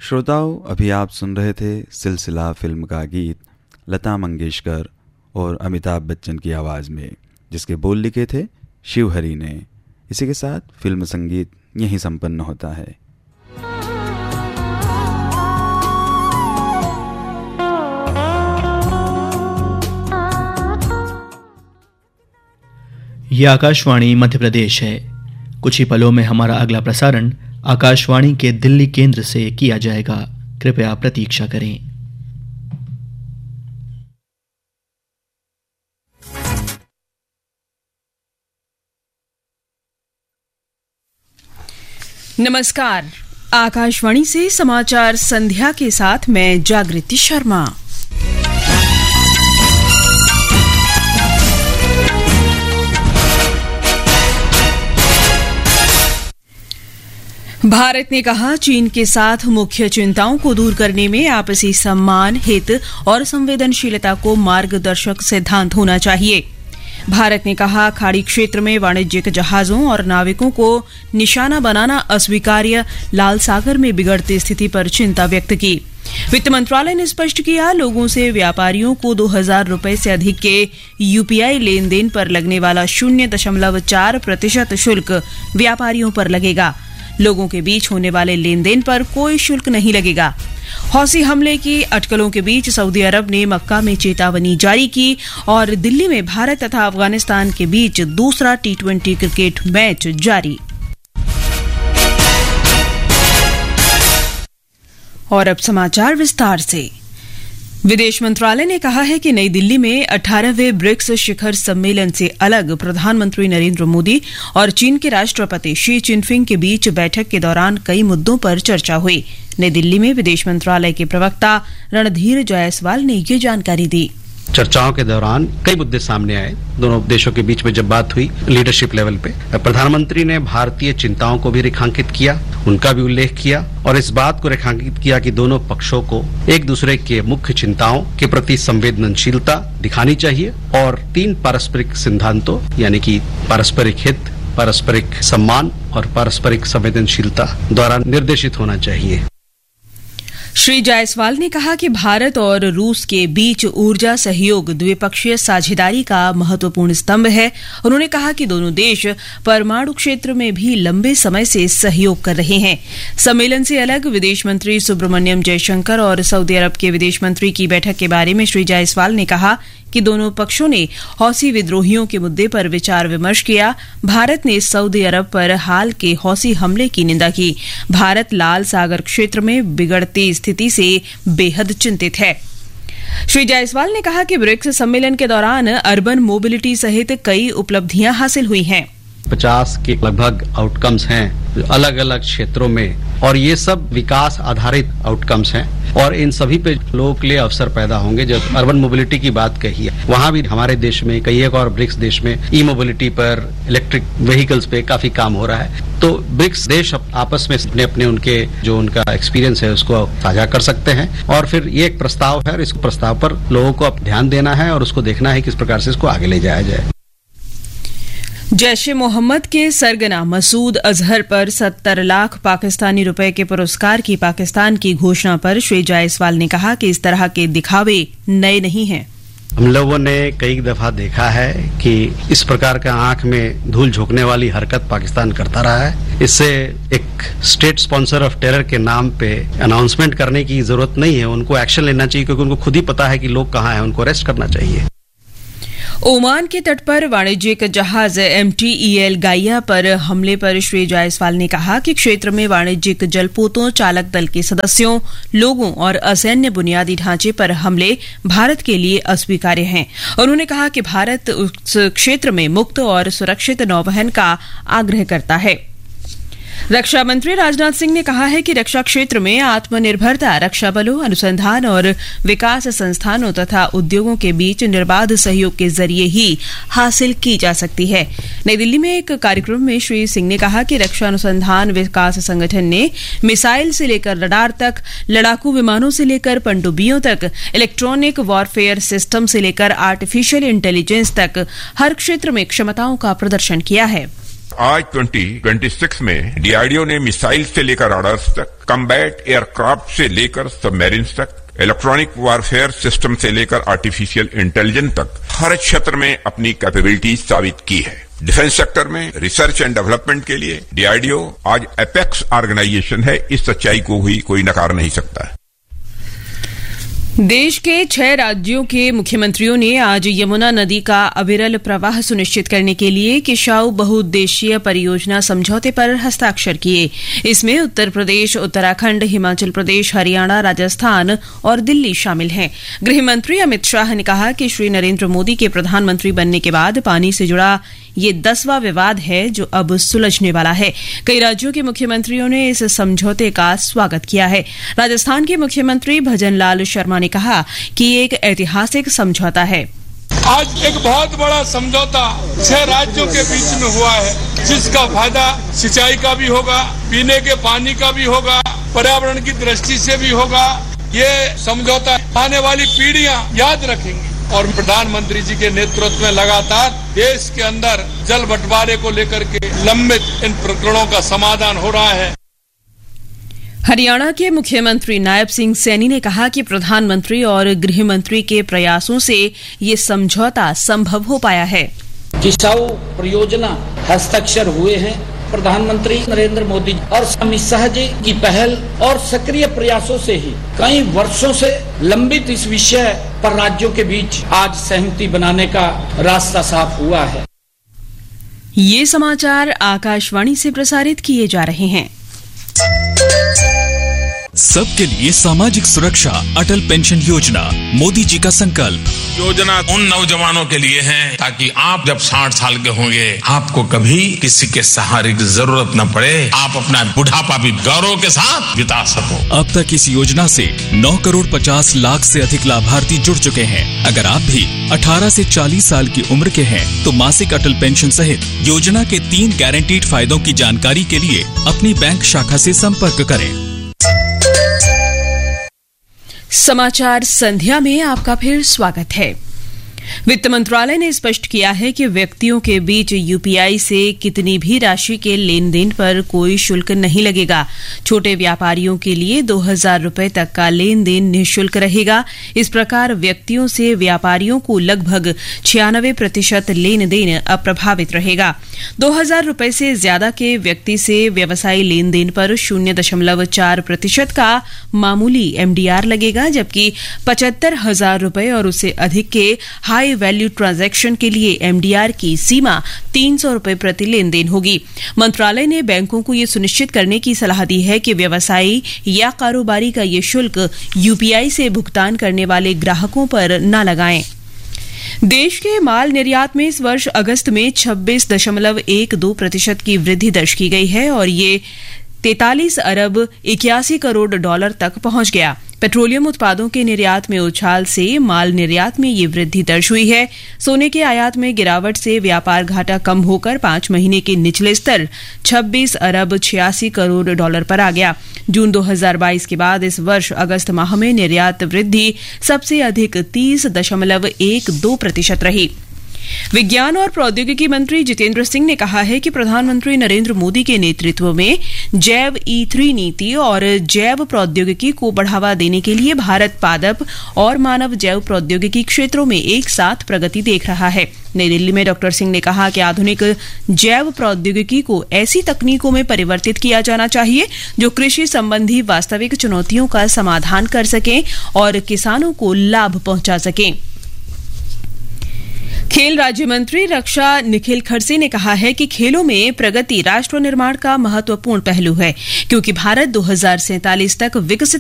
श्रोताओं, अभी आप सुन रहे थे सिलसिला फिल्म का गीत लता मंगेशकर और अमिताभ बच्चन की आवाज़ में, जिसके बोल लिखे थे शिवहरी ने। इसी के साथ फिल्म संगीत यहीं संपन्न होता है। यह आकाशवाणी मध्य प्रदेश है। कुछ ही पलों में हमारा अगला प्रसारण आकाशवाणी के दिल्ली केंद्र से किया जाएगा। कृपया प्रतीक्षा करें। नमस्कार, आकाशवाणी से समाचार संध्या के साथ मैं जागृति शर्मा। भारत ने कहा, चीन के साथ मुख्य चिंताओं को दूर करने में आपसी सम्मान, हित और संवेदनशीलता को मार्गदर्शक सिद्धांत होना चाहिए। भारत ने कहा, खाड़ी क्षेत्र में वाणिज्यिक जहाजों और नाविकों को निशाना बनाना अस्वीकार्य, लाल सागर में बिगड़ती स्थिति पर चिंता व्यक्त की। वित्त मंत्रालय ने स्पष्ट किया, लोगों से व्यापारियों को 2000 रुपए से अधिक के यूपीआई लेन देन पर लगने वाला 0.4% शुल्क व्यापारियों पर लगेगा। लोगों के बीच होने वाले लेन देन पर कोई शुल्क नहीं लगेगा। हौसी हमले की अटकलों के बीच सऊदी अरब ने मक्का में चेतावनी जारी की और दिल्ली में भारत तथा अफगानिस्तान के बीच दूसरा T20 क्रिकेट मैच जारी। और अब समाचार विस्तार से। विदेश मंत्रालय ने कहा है कि नई दिल्ली में 18वें ब्रिक्स शिखर सम्मेलन से अलग प्रधानमंत्री नरेंद्र मोदी और चीन के राष्ट्रपति शी चिनफिंग के बीच बैठक के दौरान कई मुद्दों पर चर्चा हुई। नई दिल्ली में विदेश मंत्रालय के प्रवक्ता रणधीर जायसवाल ने ये जानकारी दी। चर्चाओं के दौरान कई मुद्दे सामने आए। दोनों देशों के बीच में जब बात हुई लीडरशिप लेवल पे, प्रधानमंत्री ने भारतीय चिंताओं को भी रेखांकित किया, उनका भी उल्लेख किया और इस बात को रेखांकित किया कि दोनों पक्षों को एक दूसरे के मुख्य चिंताओं के प्रति संवेदनशीलता दिखानी चाहिए और 3 पारस्परिक सिद्धांतों यानी कि पारस्परिक हित, पारस्परिक सम्मान और पारस्परिक संवेदनशीलता द्वारा निर्देशित होना चाहिए। श्री जायसवाल ने कहा कि भारत और रूस के बीच ऊर्जा सहयोग द्विपक्षीय साझेदारी का महत्वपूर्ण स्तंभ है। उन्होंने कहा कि दोनों देश परमाणु क्षेत्र में भी लंबे समय से सहयोग कर रहे हैं। सम्मेलन से अलग विदेश मंत्री सुब्रमण्यम जयशंकर और सऊदी अरब के विदेश मंत्री की बैठक के बारे में श्री जायसवाल ने कहा कि दोनों पक्षों ने हौसी विद्रोहियों के मुद्दे पर विचार विमर्श किया। भारत ने सऊदी अरब पर हाल के हौसी हमले की निंदा की। भारत लाल सागर क्षेत्र में बिगड़ती स्थिति से बेहद चिंतित है। श्री जायसवाल ने कहा कि ब्रिक्स सम्मेलन के दौरान अर्बन मोबिलिटी सहित कई उपलब्धियां हासिल हुई हैं। 50 के लगभग आउटकम्स हैं अलग अलग क्षेत्रों में और ये सब विकास आधारित आउटकम्स हैं और इन सभी पे लोगों के लिए अवसर पैदा होंगे। जब अर्बन मोबिलिटी की बात कही है, वहां भी हमारे देश में कई एक और ब्रिक्स देश में ई मोबिलिटी पर, इलेक्ट्रिक व्हीकल्स पे काफी काम हो रहा है। तो ब्रिक्स देश आपस में अपने अपने उनके जो उनका एक्सपीरियंस है उसको साझा कर सकते हैं और फिर ये एक प्रस्ताव है और इस प्रस्ताव पर लोगों को अब ध्यान देना है और उसको देखना है किस प्रकार से इसको आगे ले जाया जाए। जैश ए मोहम्मद के सरगना मसूद अजहर पर 70 लाख पाकिस्तानी रुपए के पुरस्कार की पाकिस्तान की घोषणा पर श्री जायसवाल ने कहा कि इस तरह के दिखावे नए नहीं हैं। हम लोगों ने कई दफा देखा है कि इस प्रकार का आंख में धूल झोंकने वाली हरकत पाकिस्तान करता रहा है। इससे एक स्टेट स्पॉन्सर ऑफ टेरर के नाम पे अनाउंसमेंट करने की जरूरत नहीं है। उनको एक्शन लेना चाहिए क्योंकि उनको खुद ही पता है कि लोग कहाँ हैं, उनको अरेस्ट करना चाहिए। ओमान के तट पर वाणिज्यिक जहाज MTEL गाइया पर हमले पर श्री जायसवाल ने कहा कि क्षेत्र में वाणिज्यिक जलपोतों, चालक दल के सदस्यों, लोगों और असैन्य बुनियादी ढांचे पर हमले भारत के लिए अस्वीकार्य हैं। उन्होंने कहा कि भारत उस क्षेत्र में मुक्त और सुरक्षित नौवहन का आग्रह करता है। रक्षा मंत्री राजनाथ सिंह ने कहा है कि रक्षा क्षेत्र में आत्मनिर्भरता रक्षा बलों, अनुसंधान और विकास संस्थानों तथा उद्योगों के बीच निर्बाध सहयोग के जरिए ही हासिल की जा सकती है। नई दिल्ली में एक कार्यक्रम में श्री सिंह ने कहा कि रक्षा अनुसंधान विकास संगठन ने मिसाइल से लेकर रडार तक, लड़ाकू विमानों से लेकर पनडुब्बियों तक, इलेक्ट्रॉनिक वॉरफेयर सिस्टम से लेकर आर्टिफिशियल इंटेलिजेंस तक हर क्षेत्र में क्षमताओं का प्रदर्शन किया है। आज 2026 में डीआरडीओ ने मिसाइल से लेकर राडार्स तक, कम्बैट एयरक्राफ्ट से लेकर सबमरीन्स तक, इलेक्ट्रॉनिक वारफेयर सिस्टम से लेकर आर्टिफिशियल इंटेलिजेंस तक हर क्षेत्र में अपनी कैपेबिलिटी साबित की है। डिफेंस सेक्टर में रिसर्च एंड डेवलपमेंट के लिए डीआरडीओ आज एपेक्स ऑर्गेनाइजेशन है। इस सच्चाई को भी कोई नकार नहीं सकता है। देश के 6 राज्यों के मुख्यमंत्रियों ने आज यमुना नदी का अविरल प्रवाह सुनिश्चित करने के लिए किशाऊ बहुउद्देशीय परियोजना समझौते पर हस्ताक्षर किए। इसमें उत्तर प्रदेश, उत्तराखंड, हिमाचल प्रदेश, हरियाणा, राजस्थान और दिल्ली शामिल हैं। गृह मंत्री अमित शाह ने कहा कि श्री नरेंद्र मोदी के प्रधानमंत्री बनने के बाद पानी से जुड़ा ये 10वां विवाद है जो अब सुलझने वाला है। कई राज्यों के मुख्यमंत्रियों ने इस समझौते का स्वागत किया है। राजस्थान के मुख्यमंत्री भजनलाल शर्मा ने कहा कि ये एक ऐतिहासिक समझौता है। आज एक बहुत बड़ा समझौता 6 राज्यों के बीच में हुआ है, जिसका फायदा सिंचाई का भी होगा, पीने के पानी का भी होगा, पर्यावरण की दृष्टि से भी होगा। ये समझौता आने वाली पीढ़ियां याद रखेंगी और प्रधानमंत्री जी के नेतृत्व में लगातार देश के अंदर जल बंटवारे को लेकर के लंबित इन प्रकरणों का समाधान हो रहा है। हरियाणा के मुख्यमंत्री नायब सिंह सैनी ने कहा कि प्रधानमंत्री और गृह मंत्री के प्रयासों से ये समझौता संभव हो पाया है। किसाऊ परियोजना हस्ताक्षर हुए हैं। प्रधानमंत्री नरेंद्र मोदी और अमित शाह जी की पहल और सक्रिय प्रयासों से ही कई वर्षों से लंबित इस विषय पर राज्यों के बीच आज सहमति बनाने का रास्ता साफ हुआ है। ये समाचार आकाशवाणी से प्रसारित किए जा रहे हैं। सबके लिए सामाजिक सुरक्षा, अटल पेंशन योजना, मोदी जी का संकल्प। योजना उन नौजवानों के लिए है ताकि आप जब 60 साल के होंगे आपको कभी किसी के सहारे की जरूरत न पड़े, आप अपना बुढ़ापा भी गौरव के साथ बिता सको। अब तक इस योजना से 9 करोड़ 50 लाख से अधिक लाभार्थी जुड़ चुके हैं। अगर आप भी 18 से 40 साल की उम्र के हैं तो मासिक अटल पेंशन सहित योजना के 3 गारंटीड फायदों की जानकारी के लिए अपनी बैंक शाखा से संपर्क करें। समाचार संध्या में आपका फिर स्वागत है। वित्त मंत्रालय ने स्पष्ट किया है कि व्यक्तियों के बीच यूपीआई से कितनी भी राशि के लेन देन पर कोई शुल्क नहीं लगेगा। छोटे व्यापारियों के लिए 2000 रुपए तक का लेन देन निःशुल्क रहेगा। इस प्रकार व्यक्तियों से व्यापारियों को लगभग 96% लेन देन अप्रभावित रहेगा। 2000 रुपए से ज्यादा के व्यक्ति से व्यवसायी लेन देन पर 0.4% का मामूली एमडीआर लगेगा, जबकि 75,000 रुपए और उससे अधिक के हाई वैल्यू ट्रांजैक्शन के लिए एमडीआर की सीमा 300 रुपए प्रति लेन देन होगी। मंत्रालय ने बैंकों को यह सुनिश्चित करने की सलाह दी है कि व्यवसायी या कारोबारी का ये शुल्क यूपीआई से भुगतान करने वाले ग्राहकों पर न लगाएं। देश के माल निर्यात में इस वर्ष अगस्त में 26.12% की वृद्धि दर्ज की गई है और ये 43 अरब 81 करोड़ डॉलर तक पहुंच गया। पेट्रोलियम उत्पादों के निर्यात में उछाल से माल निर्यात में ये वृद्धि दर्ज हुई है। सोने के आयात में गिरावट से व्यापार घाटा कम होकर 5 महीने के निचले स्तर 26 अरब 86 करोड़ डॉलर पर आ गया। जून 2022 के बाद इस वर्ष अगस्त माह में निर्यात वृद्धि सबसे अधिक 30.12% रही। विज्ञान और प्रौद्योगिकी मंत्री जितेंद्र सिंह ने कहा है कि प्रधानमंत्री नरेंद्र मोदी के नेतृत्व में जैव E3 नीति और जैव प्रौद्योगिकी को बढ़ावा देने के लिए भारत पादप और मानव जैव प्रौद्योगिकी क्षेत्रों में एक साथ प्रगति देख रहा है। नई दिल्ली में डॉक्टर सिंह ने कहा कि आधुनिक जैव प्रौद्योगिकी को ऐसी तकनीकों में परिवर्तित किया जाना चाहिए जो कृषि संबंधी वास्तविक चुनौतियों का समाधान कर सकें और किसानों को लाभ पहुंचा सकें। खेल राज्य मंत्री रक्षा निखिल खड़से ने कहा है कि खेलों में प्रगति राष्ट्र निर्माण का महत्वपूर्ण पहलू है, क्योंकि भारत 2047 तक विकसित